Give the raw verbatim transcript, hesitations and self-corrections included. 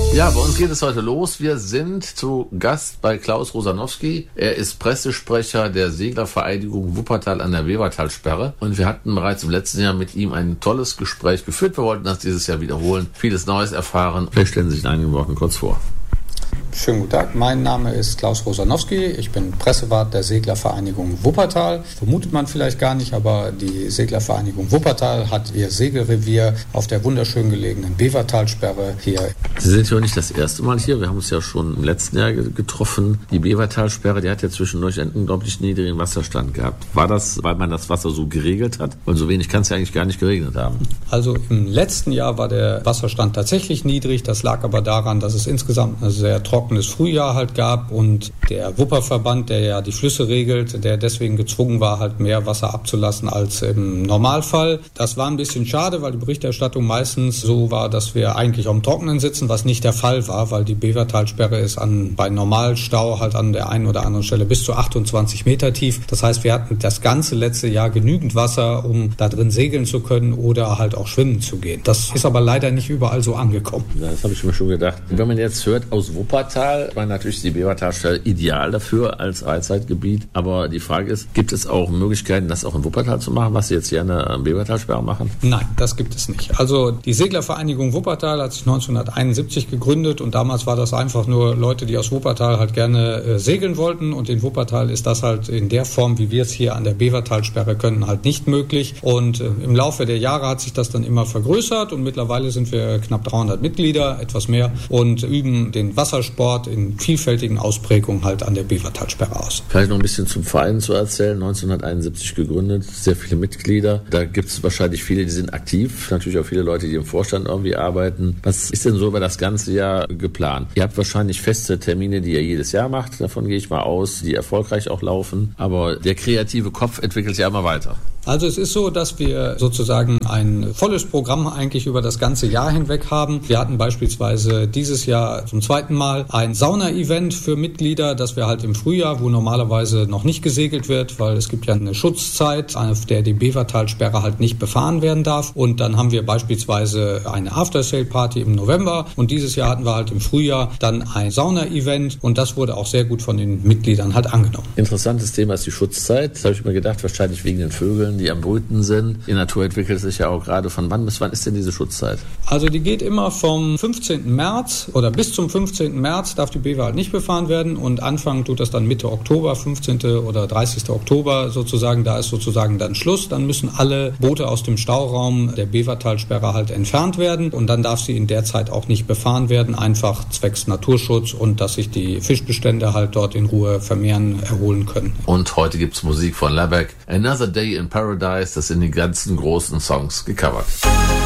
Ja, bei uns geht es heute los. Wir sind zu Gast bei Klaus Rosanowski. Er ist Pressesprecher der Seglervereinigung Wuppertal an der Webertalsperre. Und wir hatten bereits im letzten Jahr mit ihm ein tolles Gespräch geführt. Wir wollten das dieses Jahr wiederholen, vieles Neues erfahren. Vielleicht stellen Sie sich in einigen Worten kurz vor. Schönen guten Tag, mein Name ist Klaus Rosanowski, ich bin Pressewart der Seglervereinigung Wuppertal. Vermutet man vielleicht gar nicht, aber die Seglervereinigung Wuppertal hat ihr Segelrevier auf der wunderschön gelegenen Bevertalsperre hier. Sie sind ja nicht das erste Mal hier, wir haben uns ja schon im letzten Jahr getroffen. Die Bevertalsperre, die hat ja zwischendurch einen unglaublich niedrigen Wasserstand gehabt. War das, weil man das Wasser so geregelt hat? Weil so wenig kann es ja eigentlich gar nicht geregnet haben. Also im letzten Jahr war der Wasserstand tatsächlich niedrig, das lag aber daran, dass es insgesamt eine sehr trockenes Frühjahr halt gab und der Wupperverband, der ja die Flüsse regelt, der deswegen gezwungen war, halt mehr Wasser abzulassen als im Normalfall. Das war ein bisschen schade, weil die Berichterstattung meistens so war, dass wir eigentlich am Trockenen sitzen, was nicht der Fall war, weil die Bevertalsperre ist an, bei Normalstau halt an der einen oder anderen Stelle bis zu achtundzwanzig Meter tief. Das heißt, wir hatten das ganze letzte Jahr genügend Wasser, um da drin segeln zu können oder halt auch schwimmen zu gehen. Das ist aber leider nicht überall so angekommen. Ja, das habe ich mir schon gedacht. Wenn man jetzt hört, aus Wuppertal, war natürlich die Bevertalsperre ideal dafür als Freizeitgebiet. Aber die Frage ist, gibt es auch Möglichkeiten, das auch in Wuppertal zu machen, was Sie jetzt hier an der Bevertalsperre machen? Nein, das gibt es nicht. Also die Seglervereinigung Wuppertal hat sich neunzehnhunderteinundsiebzig gegründet und damals war das einfach nur Leute, die aus Wuppertal halt gerne äh, segeln wollten. Und in Wuppertal ist das halt in der Form, wie wir es hier an der Bevertalsperre können, halt nicht möglich. Und äh, im Laufe der Jahre hat sich das dann immer vergrößert und mittlerweile sind wir knapp dreihundert Mitglieder, etwas mehr, und üben den Wassersport in vielfältigen Ausprägungen halt an der Bevertalsperre aus. Vielleicht noch ein bisschen zum Verein zu erzählen. neunzehnhunderteinundsiebzig gegründet, sehr viele Mitglieder. Da gibt es wahrscheinlich viele, die sind aktiv. Natürlich auch viele Leute, die im Vorstand irgendwie arbeiten. Was ist denn so über das ganze Jahr geplant? Ihr habt wahrscheinlich feste Termine, die ihr jedes Jahr macht. Davon gehe ich mal aus, die erfolgreich auch laufen. Aber der kreative Kopf entwickelt sich ja immer weiter. Also es ist so, dass wir sozusagen ein volles Programm eigentlich über das ganze Jahr hinweg haben. Wir hatten beispielsweise dieses Jahr zum zweiten Mal ein Sauna-Event für Mitglieder, das wir halt im Frühjahr, wo normalerweise noch nicht gesegelt wird, weil es gibt ja eine Schutzzeit, auf der die Bevertalsperre halt nicht befahren werden darf. Und dann haben wir beispielsweise eine After-Sale-Party im November und dieses Jahr hatten wir halt im Frühjahr dann ein Sauna-Event und das wurde auch sehr gut von den Mitgliedern halt angenommen. Interessantes Thema ist die Schutzzeit. Das habe ich mir gedacht, wahrscheinlich wegen den Vögeln, die am Brüten sind. Die Natur entwickelt sich ja auch gerade. Von wann bis wann ist denn diese Schutzzeit? Also die geht immer vom fünfzehnten März oder bis zum fünfzehnten März darf die Bever halt nicht befahren werden und anfangen tut das dann Mitte Oktober, fünfzehnten oder dreißigsten Oktober sozusagen. Da ist sozusagen dann Schluss. Dann müssen alle Boote aus dem Stauraum der Bevertalsperre halt entfernt werden und dann darf sie in der Zeit auch nicht befahren werden, einfach zwecks Naturschutz und dass sich die Fischbestände halt dort in Ruhe vermehren, erholen können. Und heute gibt es Musik von Laback. Another Day in Paradise, das sind die ganzen großen Songs gecovert.